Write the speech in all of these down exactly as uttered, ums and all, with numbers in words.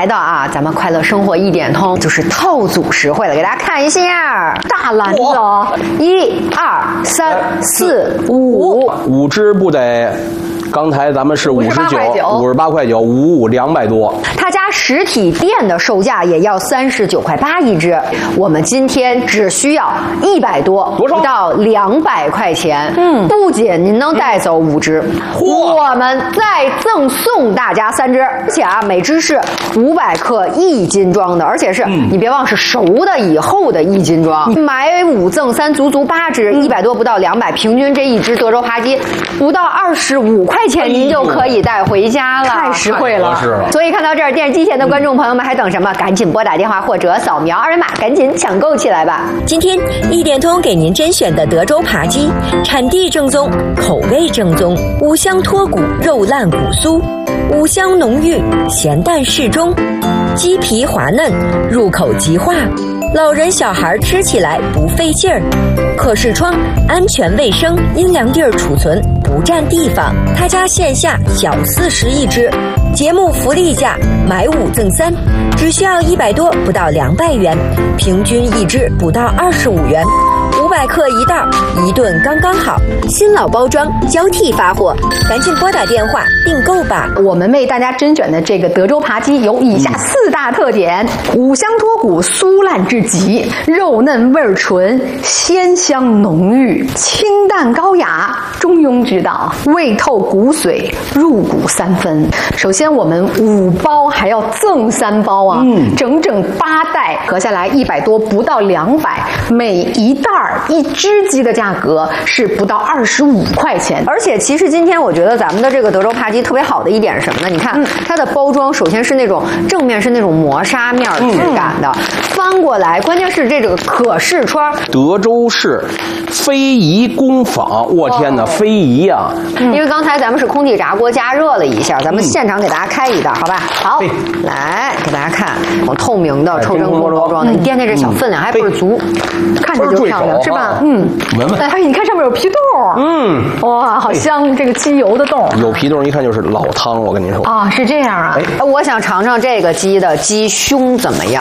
来的啊，咱们快乐生活一点通就是套组实惠了，给大家看一下，大篮子哦，一二三四五， 五只不得。刚才咱们是五十九，五十八块九，五五两百多。 他家实体店的售价也要三十九块八一只，我们今天只需要一百多，不到两百块钱。嗯，不仅您能带走五只，我们再赠送大家三只，而且啊，每只是五百克一斤装的，而且是、嗯、你别忘是熟的以后的一斤装，嗯、买五赠三，足足八只，一百多不到两百，平均这一只德州扒鸡不到二十五块。块钱您就可以带回家了，太实惠了。所以看到这儿，电视机前的观众朋友们还等什么？赶紧拨打电话或者扫描二维码，赶紧抢购起来吧！ 今天一点通给您甄选的德州扒鸡，产地正宗，口味正宗，五香脱骨，肉烂骨酥，五香浓郁，咸淡适中，鸡皮滑嫩，入口即化。老人小孩吃起来不费劲儿，可视窗，安全卫生，阴凉地儿储存，不占地方。他家线下小四十一只，节目福利价买五赠三，只需要一百多不到两百元，平均一只不到二十五元。五百克一袋，一顿刚刚好。新老包装交替发货，赶紧拨打电话订购吧。 我们为大家甄选的这个德州扒鸡有以下四大特点：五香脱骨，酥烂至极，肉嫩味纯，鲜香浓郁，清淡高雅，中庸之道，味透骨髓，入骨三分。首先，我们五包还要赠三包啊，嗯、整整八袋，合下来一百多，不到两百，每一袋一只鸡的价格是不到二十五块钱。 而且其实今天我觉得咱们的这个德州扒鸡特别好的一点是什么呢？你看、嗯、它的包装，首先是那种正面是那种磨砂面质感的，嗯、翻过来，关键是这个可视窗。 德州市非遗工坊，我天哪，哦、非遗啊！ 嗯、因为刚才咱们是空气炸锅加热了一下，咱们现场给大家开一袋，好吧？好，来给大家看，透明的抽真锅包装的，你掂掂这小分量还倍儿足，看着就漂亮。是吧？嗯， 闻闻。 哎，你看上面有皮冻。嗯，哇，好香！这个鸡油的冻。 有皮冻，一看就是老汤。我跟您说啊，是这样啊。 哎，我想尝尝这个鸡的鸡胸怎么样。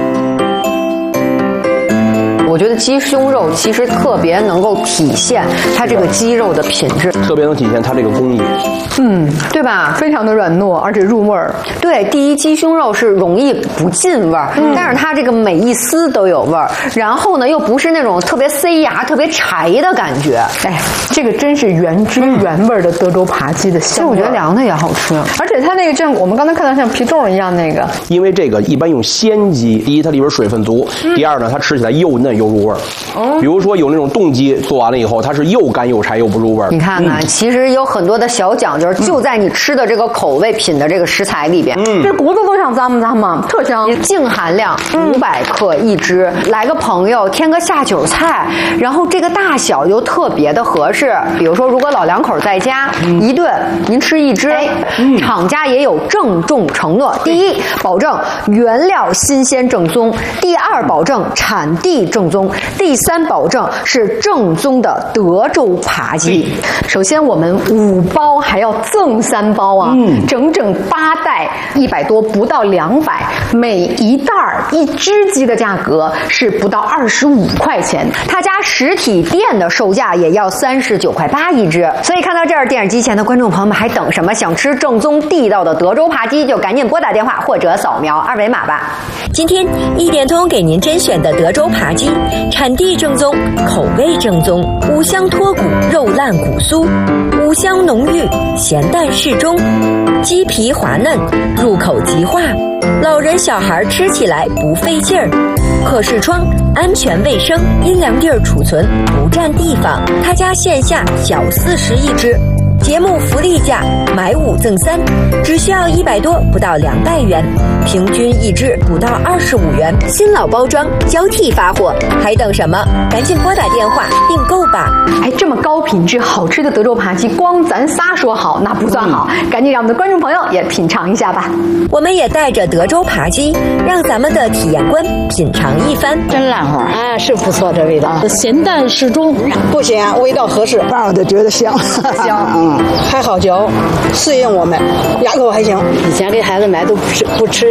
我觉得鸡胸肉其实特别能够体现它这个鸡肉的品质， 特别能体现它这个工艺， 嗯，对吧？ 非常的软糯，而且入味儿。 对，第一，鸡胸肉是容易不进味儿，嗯、但是它这个每一丝都有味儿，然后呢又不是那种特别塞牙、特别柴的感觉。 哎，这个真是原汁原味的德州扒鸡的香味。 我觉得凉的也好吃， 而且它那个像我们刚才看到像皮冻一样那个， 因为这个一般用鲜鸡，第一它里边水分足，嗯、第二呢它吃起来又嫩又入味儿。哦，比如说有那种冻鸡做完了以后，它是又干又柴又不入味儿。 你看看，嗯、其实有很多的小讲究，就在你吃的这个口味品的这个食材里边。 嗯，这骨头都想咂摸咂摸，特香。 净含量五百克一只，嗯、来个朋友添个下酒菜，然后这个大小又特别的合适。比如说，如果老两口在家，嗯、一顿您吃一只，嗯、厂家也有郑重承诺：第一，保证原料新鲜正宗；第二，保证产地正宗。第三，保证是正宗的德州扒鸡。 首先，我们五包还要赠三包啊，嗯、整整八袋，一百多，不到两百，每一袋一只鸡的价格是不到二十五块钱。 他家实体店的售价也要三十九块八一只。所以看到这儿，电视机前的观众朋友们还等什么？想吃正宗地道的德州扒鸡，就赶紧拨打电话或者扫描二维码吧。 今天一点通给您甄选的德州扒鸡，产地正宗，口味正宗，五香脱骨，肉烂骨酥，五香浓郁，咸淡适中，鸡皮滑嫩，入口即化。老人小孩吃起来不费劲儿，可视窗，安全卫生，阴凉地儿储存，不占地方。他家线下小四十一只，节目福利价买五赠三，只需要一百多不到两百元，平均一只不到二十五元。新老包装交替发货，还等什么？赶紧拨打电话订购吧！ 哎，这么高品质好吃的德州扒鸡，光咱仨说好那不算好，嗯、赶紧让我们的观众朋友也品尝一下吧。 我们也带着德州扒鸡，让咱们的体验官品尝一番。 真烂花啊，是不错，这味道咸淡适中，不咸，味道合适， 爸我就觉得香香，嗯，还好嚼，适应我们，牙口还行。 以前给孩子买都不吃不吃。